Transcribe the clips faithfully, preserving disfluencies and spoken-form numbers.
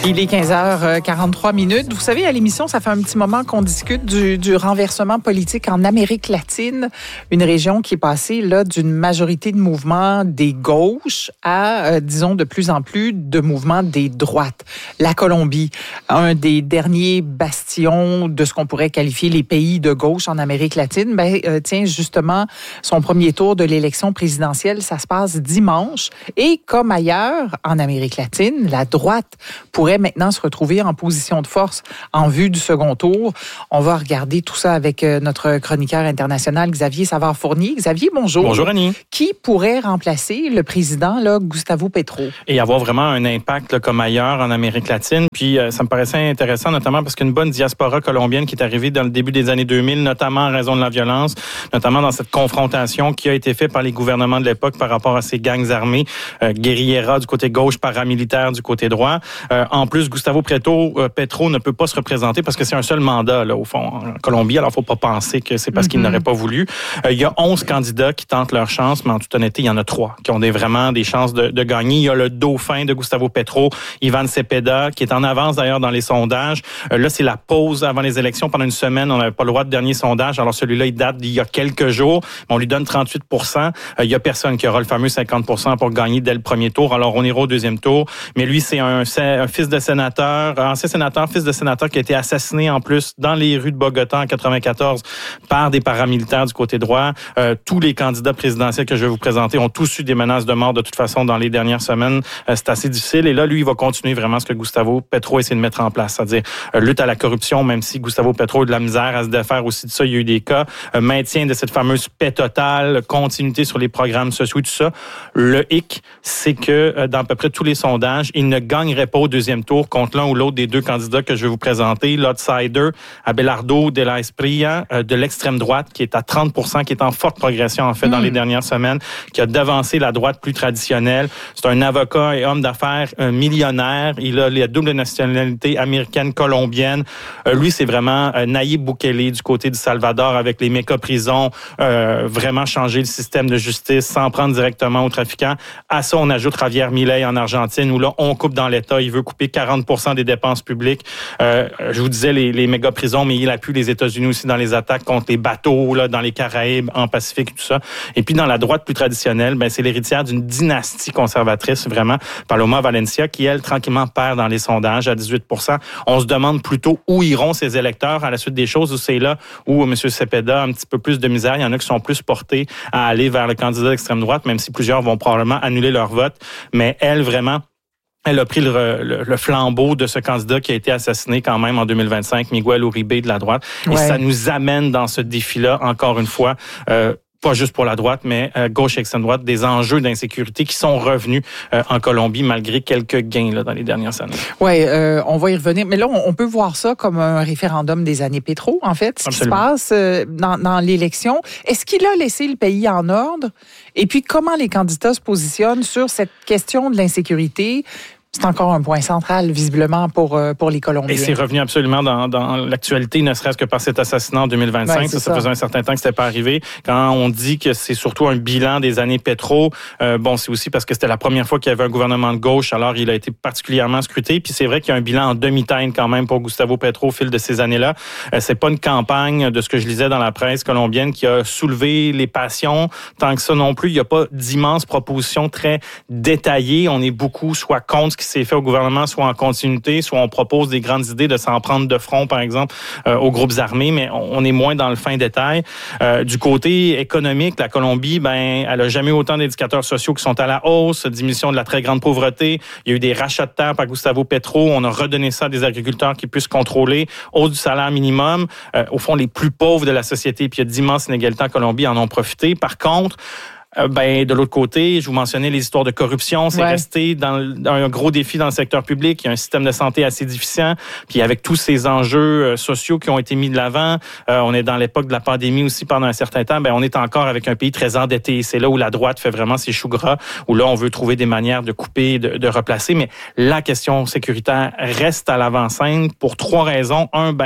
Il est quinze heures quarante-trois minutes. Vous savez, à l'émission, ça fait un petit moment qu'on discute du, du renversement politique en Amérique latine, une région qui est passée là d'une majorité de mouvements des gauches à, euh, disons, de plus en plus de mouvements des droites. La Colombie, un des derniers bastions de ce qu'on pourrait qualifier les pays de gauche en Amérique latine, ben, euh, tiens, justement, son premier tour de l'élection présidentielle, ça se passe dimanche. Et comme ailleurs en Amérique latine, la droite pourrait maintenant se retrouver en position de force en vue du second tour. On va regarder tout ça avec notre chroniqueur international Xavier Savard-Fournier. Xavier, bonjour. Bonjour, Annie. Qui pourrait remplacer le président là, Gustavo Petro? Et avoir vraiment un impact là, comme ailleurs en Amérique latine. Puis euh, ça me paraissait intéressant, notamment parce qu'une bonne diaspora colombienne qui est arrivée dans le début des années deux mille, notamment en raison de la violence, notamment dans cette confrontation qui a été faite par les gouvernements de l'époque par rapport à ces gangs armés, euh, guérilleras du côté gauche, paramilitaires du côté droit. Euh, En plus, Gustavo Petro, euh, Petro ne peut pas se représenter parce que c'est un seul mandat, là, au fond, en Colombie. Alors, il ne faut pas penser que c'est parce mm-hmm. qu'il n'aurait pas voulu. Euh, il y a onze candidats qui tentent leur chance, mais en toute honnêteté, il y en a trois qui ont des, vraiment des chances de, de gagner. Il y a le dauphin de Gustavo Petro, Ivan Cepeda, qui est en avance d'ailleurs dans les sondages. Euh, là, c'est la pause avant les élections. Pendant une semaine, on n'avait pas le droit de dernier sondage. Alors, celui-là, il date d'il y a quelques jours. On lui donne trente-huit pour cent. Euh, il y a personne qui aura le fameux cinquante pour cent pour gagner dès le premier tour. Alors, on ira au deuxième tour. Mais lui, c'est un, un fils de sénateur, ancien sénateur, fils de sénateur qui a été assassiné en plus dans les rues de Bogota en quatre-vingt-quatorze par des paramilitaires du côté droit. Euh, tous les candidats présidentiels que je vais vous présenter ont tous eu des menaces de mort de toute façon dans les dernières semaines. Euh, c'est assez difficile. Et là, lui, il va continuer vraiment ce que Gustavo Petro essaie de mettre en place, c'est-à-dire euh, lutte à la corruption, même si Gustavo Petro a de la misère à se défaire aussi de ça. Il y a eu des cas. Euh, maintien de cette fameuse paix totale, continuité sur les programmes sociaux, tout ça. Le hic, c'est que euh, dans à peu près tous les sondages, il ne gagnerait pas au deuxième tour contre l'un ou l'autre des deux candidats que je vais vous présenter, l'outsider Abelardo de la Espriella euh, de l'extrême droite, qui est à trente pour cent, qui est en forte progression en fait mmh. dans les dernières semaines, qui a devancé la droite plus traditionnelle. C'est un avocat et homme d'affaires un millionnaire. Il a la double nationalité américaine, colombienne. Euh, lui, c'est vraiment euh, Nayib Bukele du côté du Salvador avec les méca-prisons, euh, vraiment changer le système de justice sans prendre directement aux trafiquants. À ça, on ajoute Javier Milei en Argentine, où là, on coupe dans l'État. Il veut couper quarante pour cent des dépenses publiques. Euh, je vous disais les, les méga-prisons, mais il appuie les États-Unis aussi dans les attaques contre les bateaux, là, dans les Caraïbes, en Pacifique, tout ça. Et puis, dans la droite plus traditionnelle, ben, c'est l'héritière d'une dynastie conservatrice, vraiment, Paloma Valencia, qui, elle, tranquillement perd dans les sondages à dix-huit pour cent. On se demande plutôt où iront ces électeurs à la suite des choses, où c'est là où M. Cepeda a un petit peu plus de misère. Il y en a qui sont plus portés à aller vers le candidat d'extrême droite, même si plusieurs vont probablement annuler leur vote. Mais elle, vraiment, elle a pris le, le, le flambeau de ce candidat qui a été assassiné quand même en deux mille vingt-cinq, Miguel Uribe de la droite. Et ouais. ça nous amène dans ce défi-là, encore une fois, euh, pas juste pour la droite, mais euh, gauche et extrême droite, des enjeux d'insécurité qui sont revenus euh, en Colombie malgré quelques gains là, dans les dernières années. Oui, euh, on va y revenir. Mais là, on, on peut voir ça comme un référendum des années Petro, en fait, ce Absolument. qui se passe euh, dans, dans l'élection. Est-ce qu'il a laissé le pays en ordre? Et puis, comment les candidats se positionnent sur cette question de l'insécurité? C'est encore un point central, visiblement, pour, pour les Colombiens. Et c'est revenu absolument dans, dans l'actualité, ne serait-ce que par cet assassinat en deux mille vingt-cinq. Ouais, ça, ça, ça faisait un certain temps que c'était pas arrivé. Quand on dit que c'est surtout un bilan des années Petro, euh, bon, c'est aussi parce que c'était la première fois qu'il y avait un gouvernement de gauche, alors il a été particulièrement scruté. Puis c'est vrai qu'il y a un bilan en demi-teinte quand même pour Gustavo Petro au fil de ces années-là. Euh, c'est pas une campagne, de ce que je lisais dans la presse colombienne, qui a soulevé les passions. Tant que ça non plus, il n'y a pas d'immenses propositions très détaillées. On est beaucoup soit contre ce qui s'est fait au gouvernement, soit en continuité, soit on propose des grandes idées de s'en prendre de front, par exemple, euh, aux groupes armés, mais on est moins dans le fin détail. Euh, du côté économique, la Colombie, ben, elle a jamais eu autant d'indicateurs sociaux qui sont à la hausse, diminution de la très grande pauvreté. Il y a eu des rachats de terre par Gustavo Petro. On a redonné ça à des agriculteurs qui puissent contrôler. Hausse du salaire minimum. Euh, au fond, les plus pauvres de la société, puis il y a d'immenses inégalités en Colombie, en ont profité. Par contre, Euh, ben, de l'autre côté, je vous mentionnais les histoires de corruption. C'est ouais. resté dans, dans un gros défi dans le secteur public. Il y a un système de santé assez déficient. Puis avec tous ces enjeux euh, sociaux qui ont été mis de l'avant, euh, on est dans l'époque de la pandémie aussi pendant un certain temps. Ben, on est encore avec un pays très endetté. C'est là où la droite fait vraiment ses choux gras, où là, on veut trouver des manières de couper, de, de replacer. Mais la question sécuritaire reste à l'avant-scène pour trois raisons. Un, ben,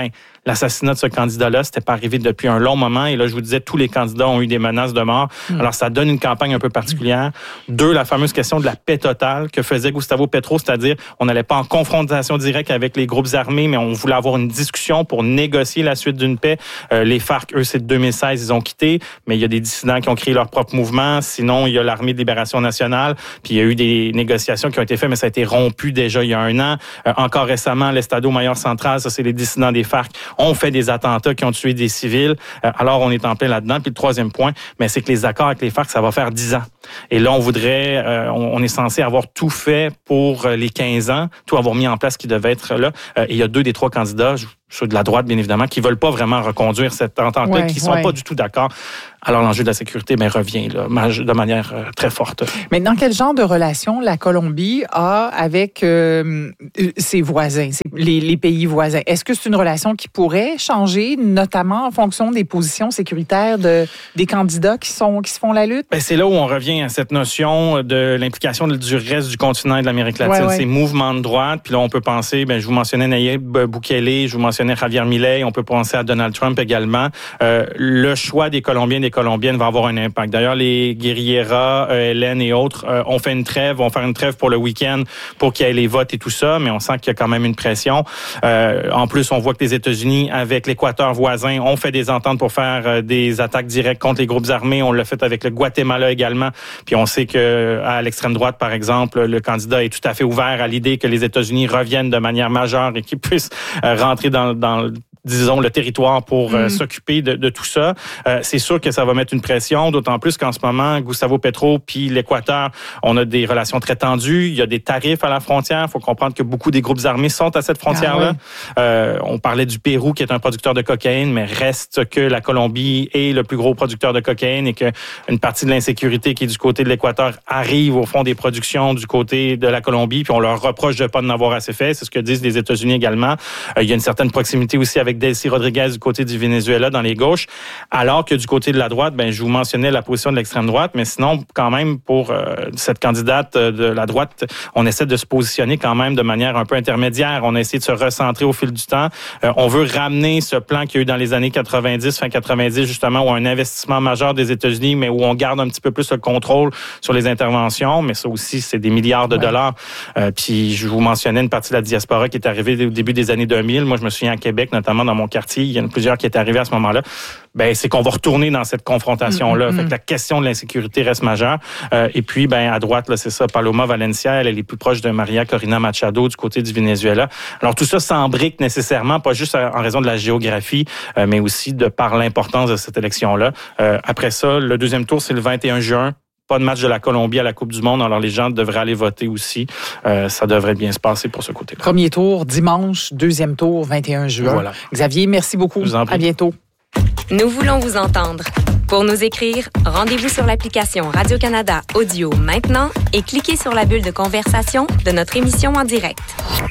l'assassinat de ce candidat-là, c'était pas arrivé depuis un long moment. Et là, je vous disais, tous les candidats ont eu des menaces de mort. Mmh. Alors, ça donne une campagne un peu particulière. Mmh. Deux, la fameuse question de la paix totale que faisait Gustavo Petro, c'est-à-dire on n'allait pas en confrontation directe avec les groupes armés, mais on voulait avoir une discussion pour négocier la suite d'une paix. Euh, les FARC, eux, c'est de deux mille seize, ils ont quitté, mais il y a des dissidents qui ont créé leur propre mouvement. Sinon, il y a l'Armée de libération nationale, puis il y a eu des négociations qui ont été faites, mais ça a été rompu déjà il y a un an. Euh, encore récemment, l'Estado Mayor Central, ça, c'est les dissidents des FARC, ont fait des attentats qui ont tué des civils. Euh, alors, on est en plein là-dedans. Puis le troisième point, mais c'est que les accords avec les FARC, ça va faire dix ans. Et là, on voudrait, euh, on, on est censé avoir tout fait pour les quinze ans, tout avoir mis en place ce qui devait être là. Euh, et il y a deux des trois candidats, ceux de la droite, bien évidemment, qui veulent pas vraiment reconduire cette entente-là, ouais, qui sont ouais. pas du tout d'accord. Alors, l'enjeu de la sécurité, ben, revient, là, de manière euh, très forte. Maintenant, quel genre de relation la Colombie a avec euh, ses voisins, les, les pays voisins? Est-ce que c'est une relation qui pourrait changer, notamment en fonction des positions sécuritaires de, des candidats qui, sont, qui se font la lutte? Ben, c'est là où on revient à cette notion de l'implication du reste du continent et de l'Amérique latine. Ouais, ouais. Ces mouvements de droite, puis là, on peut penser, ben, je vous mentionnais Nayib Bukele, je vous mentionnais Javier Milei, on peut penser à Donald Trump également. Euh, le choix des Colombiens et des Colombiennes va avoir un impact. D'ailleurs, les Guerrilleras, E L N et autres euh, ont fait une trêve, vont faire une trêve pour le week-end pour qu'il y ait les votes et tout ça, mais on sent qu'il y a quand même une pression. Euh, en plus, on voit que les États-Unis, avec l'Équateur voisin, ont fait des ententes pour faire euh, des attaques directes contre les groupes armés. On l'a fait avec le Guatemala également. Puis on sait que à l'extrême droite, par exemple, le candidat est tout à fait ouvert à l'idée que les États-Unis reviennent de manière majeure et qu'ils puissent euh, rentrer dans, dans disons, le territoire pour mmh. euh, s'occuper de, de tout ça. Euh, c'est sûr que ça va mettre une pression, d'autant plus qu'en ce moment, Gustavo Petro puis l'Équateur, on a des relations très tendues. Il y a des tarifs à la frontière. Il faut comprendre que beaucoup des groupes armés sont à cette frontière-là. Ah, oui. euh, on parlait du Pérou, qui est un producteur de cocaïne, mais reste que la Colombie est le plus gros producteur de cocaïne et qu'une partie de l'insécurité qui est du côté de l'Équateur arrive au fond des productions du côté de la Colombie, puis on leur reproche de pas en avoir assez fait. C'est ce que disent les États-Unis également. Euh, il y a une certaine proximité aussi avec Delcy Rodriguez du côté du Venezuela dans les gauches, alors que du côté de la droite, ben je vous mentionnais la position de l'extrême droite, mais sinon, quand même, pour euh, cette candidate de la droite, on essaie de se positionner quand même de manière un peu intermédiaire. On a essayé de se recentrer au fil du temps. Euh, on veut ramener ce plan qu'il y a eu dans les années quatre-vingt-dix, fin quatre-vingt-dix, justement, où un investissement majeur des États-Unis, mais où on garde un petit peu plus le contrôle sur les interventions, mais ça aussi, c'est des milliards de ouais. dollars. Euh, puis, je vous mentionnais une partie de la diaspora qui est arrivée au début des années deux mille. Moi, je me souviens à Québec, notamment dans mon quartier, il y en a plusieurs qui étaient arrivés à ce moment-là. Ben, c'est qu'on va retourner dans cette confrontation-là. Mm-hmm. Fait que la question de l'insécurité reste majeure. Euh, et puis, ben, à droite, là, c'est ça, Paloma Valencia, elle, elle est plus proche de Maria Corina Machado du côté du Venezuela. Alors, tout ça s'embrique nécessairement, pas juste en raison de la géographie, euh, mais aussi de par l'importance de cette élection-là. Euh, après ça, le deuxième tour, c'est le vingt et un juin. Pas de match de la Colombie à la Coupe du Monde, alors les gens devraient aller voter aussi. Euh, ça devrait bien se passer pour ce côté-là. Premier tour, dimanche, deuxième tour, vingt et un juin. Voilà. Xavier, merci beaucoup. Je vous en prie. À bientôt. Nous voulons vous entendre. Pour nous écrire, rendez-vous sur l'application Radio-Canada Audio maintenant et cliquez sur la bulle de conversation de notre émission en direct.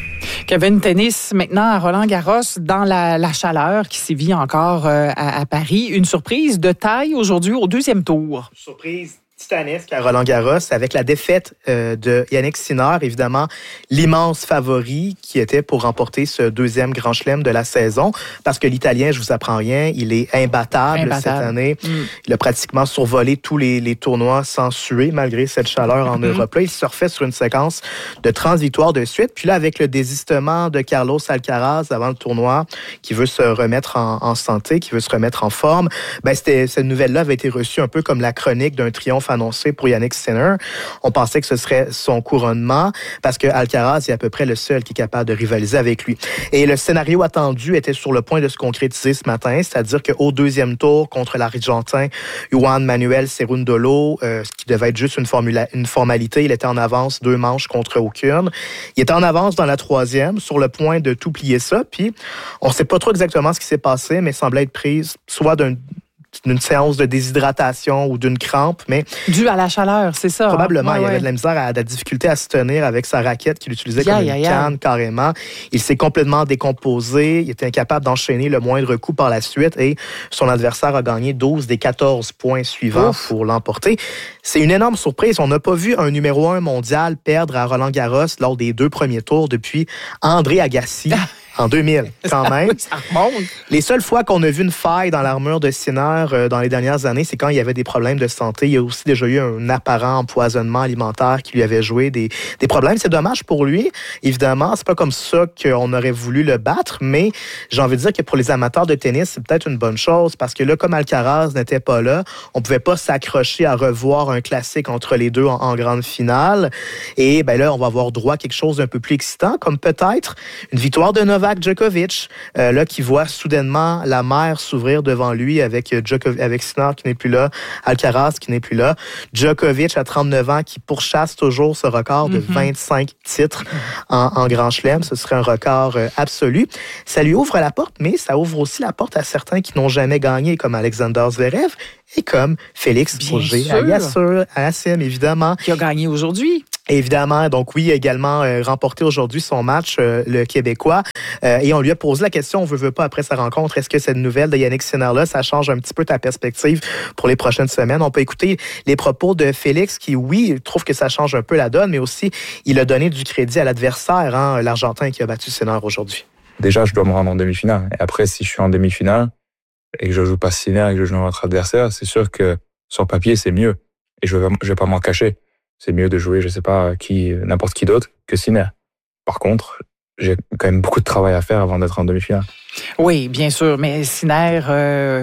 Kevin, tennis maintenant à Roland-Garros dans la, la chaleur qui sévit encore euh, à, à Paris. Une surprise de taille aujourd'hui au deuxième tour. Surprise titanesque à Roland-Garros avec la défaite euh, de Yannick Sinner, évidemment l'immense favori qui était pour remporter ce deuxième Grand Chelem de la saison, parce que l'Italien, je vous apprends rien, il est imbattable, imbattable. cette année. Mm. Il a pratiquement survolé tous les, les tournois sans suer, malgré cette chaleur en mm-hmm. Europe. Là, il surfait sur une séquence de trente victoires de suite. Puis là, avec le désistement de Carlos Alcaraz avant le tournoi, qui veut se remettre en, en santé, qui veut se remettre en forme, ben c'était, cette nouvelle-là avait été reçue un peu comme la chronique d'un triomphe annoncé pour Yannick Sinner. On pensait que ce serait son couronnement parce que Alcaraz est à peu près le seul qui est capable de rivaliser avec lui. Et le scénario attendu était sur le point de se concrétiser ce matin, c'est-à-dire qu'au deuxième tour contre l'Argentin Juan Manuel Cerundolo, euh, ce qui devait être juste une, formula- une formalité, il était en avance deux manches contre aucune. Il était en avance dans la troisième, sur le point de tout plier ça, puis on ne sait pas trop exactement ce qui s'est passé, mais semblait être prise soit d'un d'une séance de déshydratation ou d'une crampe, mais... Dû à la chaleur, c'est ça. Probablement. Hein? Ouais, il y ouais. avait de la misère, à, de la difficulté à se tenir avec sa raquette qu'il utilisait yeah, comme yeah, une yeah. canne, carrément. Il s'est complètement décomposé. Il était incapable d'enchaîner le moindre coup par la suite et son adversaire a gagné douze des quatorze points suivants Ouf. pour l'emporter. C'est une énorme surprise. On n'a pas vu un numéro un mondial perdre à Roland-Garros lors des deux premiers tours depuis André Agassi. En deux mille, quand même. Ça remonte. Les seules fois qu'on a vu une faille dans l'armure de Sinner euh, dans les dernières années, c'est quand il y avait des problèmes de santé. Il y a aussi déjà eu un apparent empoisonnement alimentaire qui lui avait joué des, des problèmes. C'est dommage pour lui, évidemment. C'est pas comme ça qu'on aurait voulu le battre, mais j'ai envie de dire que pour les amateurs de tennis, c'est peut-être une bonne chose parce que là, comme Alcaraz n'était pas là, on pouvait pas s'accrocher à revoir un classique entre les deux en, en grande finale. Et ben là, on va avoir droit à quelque chose d'un peu plus excitant, comme peut-être une victoire de Novak Djokovic, euh, là, qui voit soudainement la mer s'ouvrir devant lui avec Djokovic, avec Sinner qui n'est plus là, Alcaraz qui n'est plus là, Djokovic à trente-neuf ans qui pourchasse toujours ce record de mm-hmm. vingt-cinq titres en, en Grand Chelem. Ce serait un record euh, absolu. Ça lui ouvre la porte, mais ça ouvre aussi la porte à certains qui n'ont jamais gagné, comme Alexander Zverev et comme Félix Auger-Aliassime, évidemment. Qui a gagné aujourd'hui. Évidemment, donc oui, également euh, remporté aujourd'hui son match, euh, le Québécois. Euh, et on lui a posé la question, on veut, veut pas, après sa rencontre, est-ce que cette nouvelle de Yannick Sinner-là, ça change un petit peu ta perspective pour les prochaines semaines? On peut écouter les propos de Félix qui, oui, trouve que ça change un peu la donne, mais aussi, il a donné du crédit à l'adversaire, hein, l'Argentin qui a battu Sinner aujourd'hui. Déjà, je dois me rendre en demi-finale. Et après, si je suis en demi-finale et que je joue pas Sinner et que je joue notre adversaire, c'est sûr que sur papier, c'est mieux. Et je vais, je vais pas m'en cacher. C'est mieux de jouer, je sais pas, qui, n'importe qui d'autre que Sinner. Par contre, j'ai quand même beaucoup de travail à faire avant d'être en demi-finale. Oui, bien sûr, mais Sinner, euh,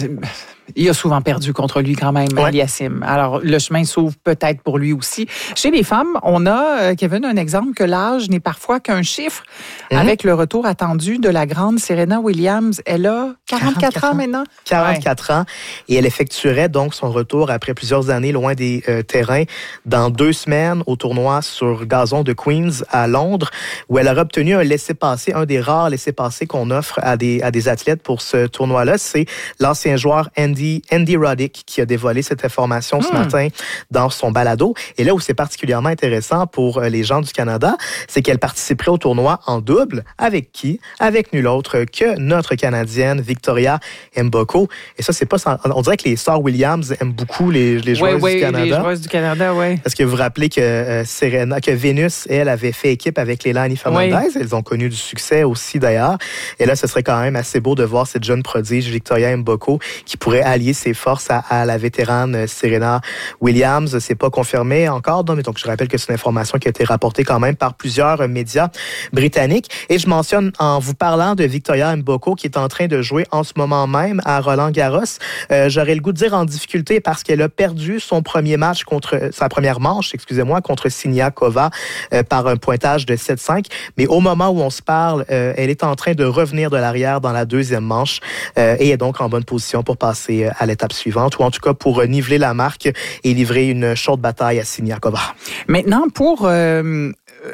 il a souvent perdu contre lui quand même, ouais. Aliassime. Alors, le chemin s'ouvre peut-être pour lui aussi. Chez les femmes, on a, Kevin, un exemple que l'âge n'est parfois qu'un chiffre. Mmh. Avec le retour attendu de la grande Serena Williams, elle a quarante-quatre ans maintenant. quarante-quatre ouais. ans. Et elle effectuerait donc son retour après plusieurs années loin des euh, terrains dans deux semaines au tournoi sur gazon de Queens à Londres, où elle aurait obtenu un laissez-passer, un des rares laissez-passer qu'on offre à des, à des athlètes pour ce tournoi-là. C'est l'ancien joueur Andy, Andy Roddick qui a dévoilé cette information ce mmh. matin dans son balado. Et là où c'est particulièrement intéressant pour les gens du Canada, c'est qu'elle participerait au tournoi en double. Avec qui? Avec nul autre que notre Canadienne Victoria Mboko. Et ça, c'est pas... On dirait que les sœurs Williams aiment beaucoup les, les joueuses oui, oui, du Canada. les joueuses du Canada, oui. Parce que vous vous rappelez que euh, Serena, que Vénus, elle, avait fait équipe avec Leilani Fernandez. Oui. Elles ont connu du succès aussi, d'ailleurs. Et là, ce serait quand même assez beau de voir cette jeune prodige, Victoria Mboko, qui pourrait allier ses forces à, à la vétérane Serena Williams. C'est pas confirmé encore, mais donc je rappelle que c'est une information qui a été rapportée quand même par plusieurs médias britanniques. Et je mentionne, en vous parlant de Victoria Mboko, qui est en train de jouer en ce moment même à Roland-Garros, euh, j'aurais le goût de dire en difficulté parce qu'elle a perdu son premier match contre, sa première manche, excusez-moi, contre Siniakova euh, par un pointage de sept cinq. Mais au moment où on se parle, euh, elle est en train de revenir de l'arrière dans la deuxième manche euh, et est donc en bonne position pour passer à l'étape suivante, ou en tout cas pour niveler la marque et livrer une chaude bataille à Siniakova. Maintenant, pour euh,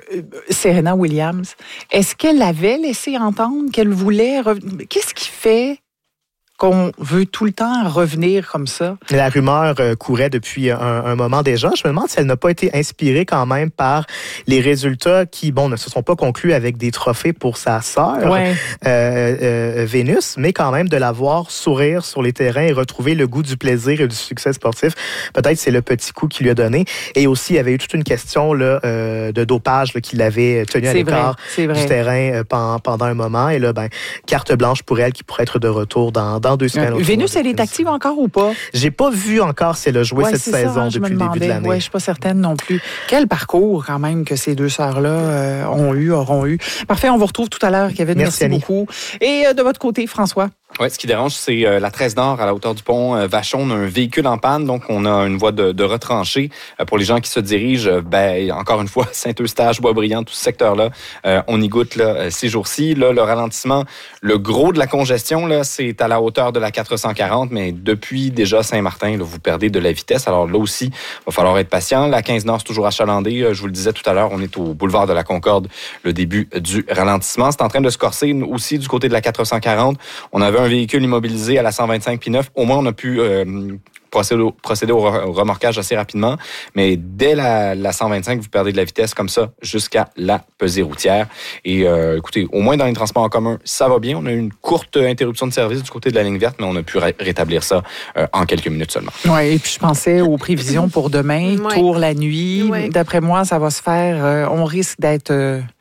Serena Williams, est-ce qu'elle avait laissé entendre qu'elle voulait revenir? Qu'est-ce qui fait qu'on veut tout le temps revenir comme ça? La rumeur euh, courait depuis un, un moment déjà. Je me demande si elle n'a pas été inspirée quand même par les résultats qui, bon, ne se sont pas conclus avec des trophées pour sa sœur, ouais. euh, euh, Vénus, mais quand même de la voir sourire sur les terrains et retrouver le goût du plaisir et du succès sportif. Peut-être c'est le petit coup qu'il lui a donné. Et aussi, il y avait eu toute une question là, euh, de dopage là, qui l'avait tenu à l'écart du terrain euh, pendant, pendant un moment. Et là, ben, carte blanche pour elle qui pourrait être de retour dans, dans deux semaines. Vénus, elle est active encore ou pas? J'ai pas vu encore si elle a joué ouais, cette saison ça, depuis le début de l'année. Oui, je suis pas certaine non plus. Quel parcours quand même que ces deux sœurs-là euh, ont eu, auront eu. Parfait, on vous retrouve tout à l'heure, Kevin. Merci, Merci beaucoup. Et euh, de votre côté, François? Oui, ce qui dérange, c'est euh, la treize Nord à la hauteur du pont euh, Vachon. On a un véhicule en panne, donc on a une voie de, de retranchée. Euh, pour les gens qui se dirigent, euh, ben encore une fois, Saint-Eustache, Boisbriand, tout ce secteur-là, euh, on y goûte là, ces jours-ci. Là, le ralentissement, le gros de la congestion, là, c'est à la hauteur de la quatre cent quarante, mais depuis déjà Saint-Martin, là, vous perdez de la vitesse. Alors là aussi, il va falloir être patient. La quinze Nord, c'est toujours achalandé. Euh, je vous le disais tout à l'heure, on est au boulevard de la Concorde, le début du ralentissement. C'est en train de se corser aussi du côté de la quatre cent quarante. On avait un véhicule immobilisé à la cent vingt-cinq puis neuf. Au moins, on a pu euh, procéder, au, procéder au remorquage assez rapidement. Mais dès la, la cent vingt-cinq, vous perdez de la vitesse comme ça jusqu'à la pesée routière. Et euh, écoutez, au moins dans les transports en commun, ça va bien. On a eu une courte interruption de service du côté de la ligne verte, mais on a pu ré- rétablir ça euh, en quelques minutes seulement. Oui, et puis je pensais aux prévisions pour demain, ouais. Tour la nuit. Ouais. D'après moi, ça va se faire. Euh, on risque d'être... Euh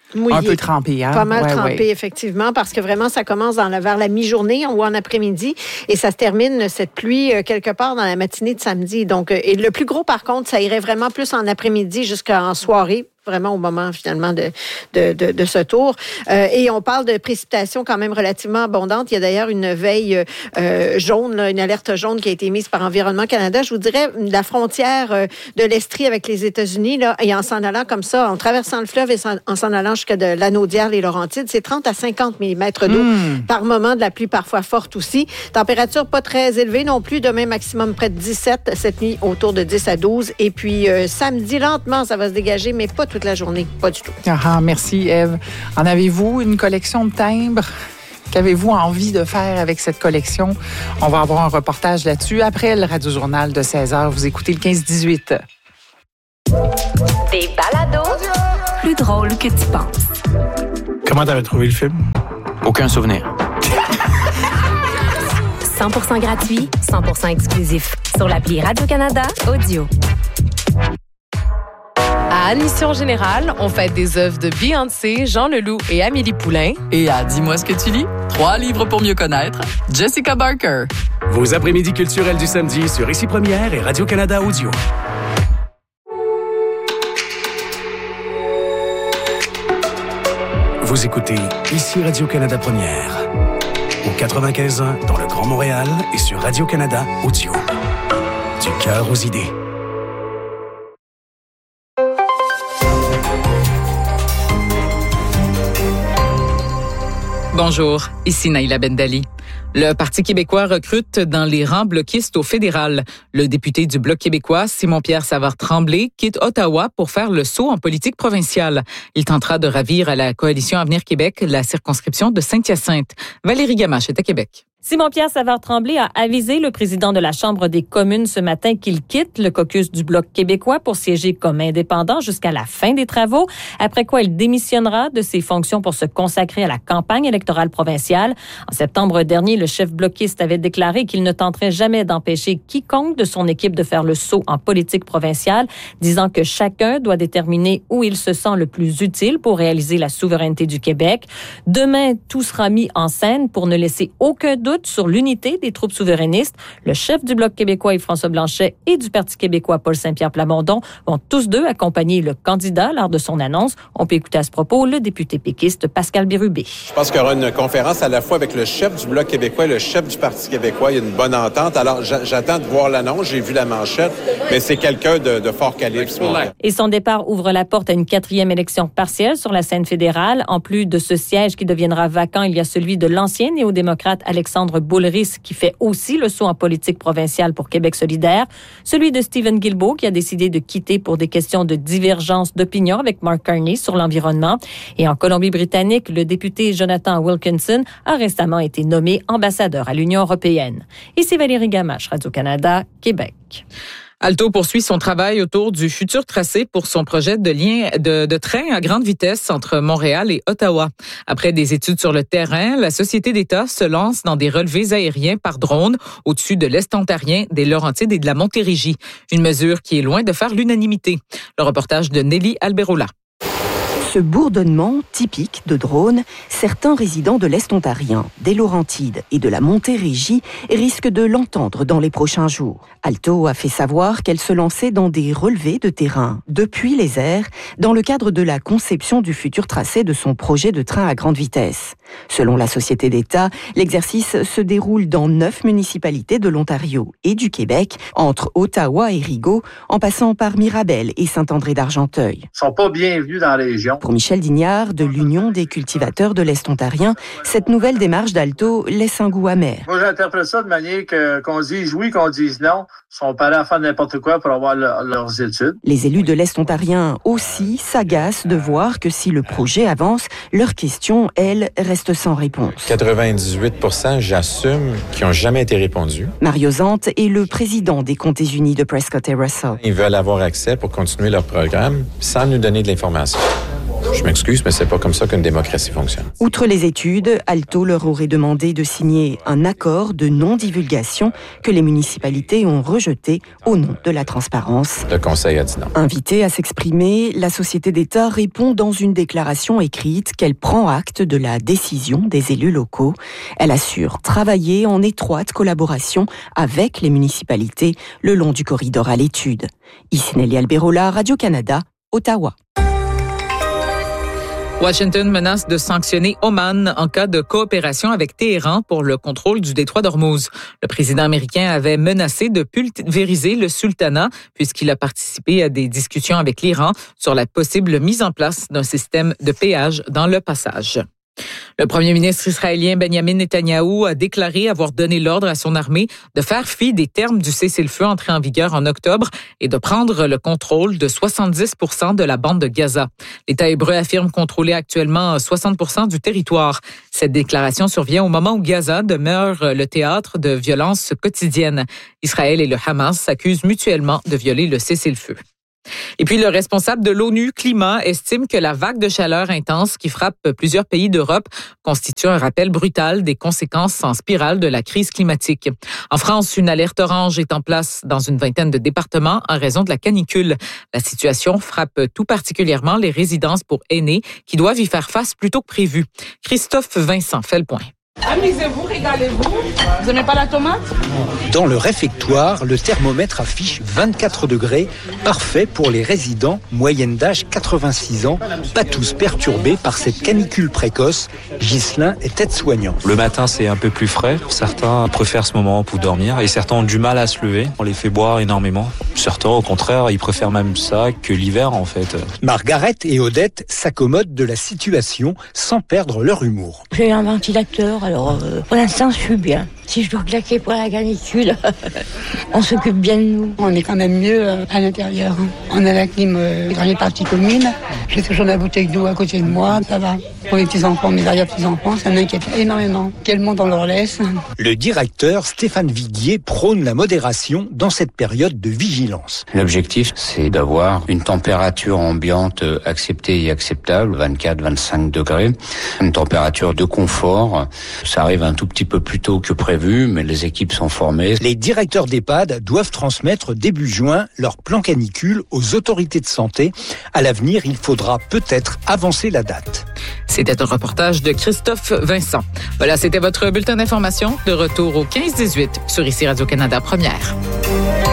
Mouillé. Un peu trempé, hein? Pas mal ouais, trempé, ouais. effectivement, parce que vraiment, ça commence dans la, vers la mi-journée ou en après-midi et ça se termine, cette pluie, euh, quelque part dans la matinée de samedi. Donc, euh, et le plus gros, par contre, ça irait vraiment plus en après-midi jusqu'en soirée. Vraiment au moment, finalement, de, de, de, de ce tour. Euh, et on parle de précipitations quand même relativement abondantes. Il y a d'ailleurs une veille euh, jaune, là, une alerte jaune qui a été mise par Environnement Canada. Je vous dirais, la frontière euh, de l'Estrie avec les États-Unis, là, et en s'en allant comme ça, en traversant le fleuve et en s'en allant jusqu'à de l'Anaudière, les Laurentides, c'est trente à cinquante millimètres d'eau mmh. par moment, de la pluie parfois forte aussi. Température pas très élevée non plus. Demain, maximum près de dix-sept. Cette nuit, autour de dix à douze. Et puis, euh, samedi, lentement, ça va se dégager, mais pas toute la journée. Pas du tout. Ah, merci, Ève. En avez-vous une collection de timbres? Qu'avez-vous envie de faire avec cette collection? On va avoir un reportage là-dessus après le Radio-Journal de seize heures. Vous écoutez le quinze dix-huit. Des balados plus drôles que tu penses. Comment t'avais trouvé le film? Aucun souvenir. cent pour cent gratuit, cent pour cent exclusif. Sur l'appli Radio-Canada Audio. À Admission Générale, on fête des œuvres de Beyoncé, Jean Leloup et Amélie Poulain. Et à Dis-moi ce que tu lis, trois livres pour mieux connaître, Jessica Barker. Vos après-midi culturels du samedi sur Ici Première et Radio-Canada Audio. Vous écoutez Ici Radio-Canada Première. Au quatre-vingt-quinze ans dans le Grand Montréal et sur Radio-Canada Audio. Du cœur aux idées. Bonjour, ici Naïla Bendali. Le Parti québécois recrute dans les rangs bloquistes au fédéral. Le député du Bloc québécois, Simon-Pierre Savard-Tremblay, quitte Ottawa pour faire le saut en politique provinciale. Il tentera de ravir à la coalition Avenir Québec la circonscription de Saint-Hyacinthe. Valérie Gamache est à Québec. Simon-Pierre Savard-Tremblay a avisé le président de la Chambre des communes ce matin qu'il quitte le caucus du Bloc québécois pour siéger comme indépendant jusqu'à la fin des travaux, après quoi il démissionnera de ses fonctions pour se consacrer à la campagne électorale provinciale. En septembre dernier, le chef bloquiste avait déclaré qu'il ne tenterait jamais d'empêcher quiconque de son équipe de faire le saut en politique provinciale, disant que chacun doit déterminer où il se sent le plus utile pour réaliser la souveraineté du Québec. Demain, tout sera mis en scène pour ne laisser aucun doute sur l'unité des troupes souverainistes. Le chef du Bloc québécois, Yves-François Blanchet, et du Parti québécois, Paul Saint-Pierre Plamondon, vont tous deux accompagner le candidat lors de son annonce. On peut écouter à ce propos le député péquiste Pascal Bérubé. Je pense qu'il y aura une conférence à la fois avec le chef du Bloc québécois et le chef du Parti québécois. Il y a une bonne entente. Alors, j'attends de voir l'annonce. J'ai vu la manchette, mais c'est quelqu'un de, de fort calibre. Et son départ ouvre la porte à une quatrième élection partielle sur la scène fédérale. En plus de ce siège qui deviendra vacant, il y a celui de l'ancien néo-démocrate Alexandre Boulris, qui fait aussi le saut en politique provinciale pour Québec solidaire, celui de Stephen Guilbeault, qui a décidé de quitter pour des questions de divergence d'opinion avec Mark Carney sur l'environnement. Et en Colombie-Britannique, le député Jonathan Wilkinson a récemment été nommé ambassadeur à l'Union européenne. Ici Valérie Gamache, Radio-Canada, Québec. Alto poursuit son travail autour du futur tracé pour son projet de lien de, de train à grande vitesse entre Montréal et Ottawa. Après des études sur le terrain, la Société d'État se lance dans des relevés aériens par drone au-dessus de l'Est ontarien, des Laurentides et de la Montérégie. Une mesure qui est loin de faire l'unanimité. Le reportage de Nelly Alberola. Ce bourdonnement typique de drone, certains résidents de l'Est ontarien, des Laurentides et de la Montérégie risquent de l'entendre dans les prochains jours. Alto a fait savoir qu'elle se lançait dans des relevés de terrain depuis les airs dans le cadre de la conception du futur tracé de son projet de train à grande vitesse. Selon la Société d'État, l'exercice se déroule dans neuf municipalités de l'Ontario et du Québec, entre Ottawa et Rigaud, en passant par Mirabel et Saint-André-d'Argenteuil. Ils sont pas bienvenus dans la région. Pour Michel Dignard, de l'Union des cultivateurs de l'Est ontarien, cette nouvelle démarche d'Alto laisse un goût amer. Moi, j'interprète ça de manière que, qu'on dise oui, qu'on dise non. Ils sont pas là à faire n'importe quoi pour avoir le, leurs études. Les élus de l'Est ontarien aussi s'agacent de voir que si le projet avance, leurs questions, elles, restent sans réponse. quatre-vingt-dix-huit pour cent, j'assume, qui n'ont jamais été répondus. Mario Zante est le président des Comtés unis de Prescott et Russell. Ils veulent avoir accès pour continuer leur programme sans nous donner de l'information. Je m'excuse, mais c'est pas comme ça qu'une démocratie fonctionne. Outre les études, Alto leur aurait demandé de signer un accord de non-divulgation que les municipalités ont rejeté au nom de la transparence. Le Conseil a dit non. Invitée à s'exprimer, la société d'État répond dans une déclaration écrite qu'elle prend acte de la décision des élus locaux. Elle assure travailler en étroite collaboration avec les municipalités le long du corridor à l'étude. Ici Nelly Alberola, Radio-Canada, Ottawa. Washington menace de sanctionner Oman en cas de coopération avec Téhéran pour le contrôle du détroit d'Ormuz. Le président américain avait menacé de pulvériser le sultanat puisqu'il a participé à des discussions avec l'Iran sur la possible mise en place d'un système de péage dans le passage. Le premier ministre israélien Benjamin Netanyahou a déclaré avoir donné l'ordre à son armée de faire fi des termes du cessez-le-feu entré en vigueur en octobre et de prendre le contrôle de soixante-dix pour cent de la bande de Gaza. L'État hébreu affirme contrôler actuellement soixante pour cent du territoire. Cette déclaration survient au moment où Gaza demeure le théâtre de violences quotidiennes. Israël et le Hamas s'accusent mutuellement de violer le cessez-le-feu. Et puis, le responsable de l'ONU Climat estime que la vague de chaleur intense qui frappe plusieurs pays d'Europe constitue un rappel brutal des conséquences en spirale de la crise climatique. En France, une alerte orange est en place dans une vingtaine de départements en raison de la canicule. La situation frappe tout particulièrement les résidences pour aînés qui doivent y faire face plus tôt que prévu. Christophe Vincent fait le point. Amusez-vous, régalez-vous. Vous n'aimez pas la tomate? Dans le réfectoire, le thermomètre affiche vingt-quatre degrés, parfait pour les résidents, moyenne d'âge quatre-vingt-six ans, pas tous perturbés par cette canicule précoce. Ghislain est aide-soignant. Le matin, c'est un peu plus frais. Certains préfèrent ce moment pour dormir et certains ont du mal à se lever. On les fait boire énormément. Certains, au contraire, ils préfèrent même ça que l'hiver, en fait. Margaret et Odette s'accommodent de la situation sans perdre leur humour. J'ai un ventilateur. Alors, euh, pour l'instant, je suis bien. Si je dois claquer pour la canicule, on s'occupe bien de nous. On est quand même mieux euh, à l'intérieur. On a la clim euh, dans les parties communes. J'ai toujours ma bouteille d'eau à côté de moi, ça va. Pour les petits-enfants, mes arrière-petits-enfants, ça m'inquiète énormément. Quel monde on leur laisse. Le directeur Stéphane Viguier prône la modération dans cette période de vigilance. L'objectif, c'est d'avoir une température ambiante acceptée et acceptable, vingt-quatre à vingt-cinq degrés. Une température de confort. Ça arrive un tout petit peu plus tôt que prévu, mais les équipes sont formées. Les directeurs d'EHPAD doivent transmettre début juin leur plan canicule aux autorités de santé. À l'avenir, il faudra peut-être avancer la date. C'était un reportage de Christophe Vincent. Voilà, c'était votre bulletin d'information. De retour au quinze dix-huit sur ici Radio-Canada Première.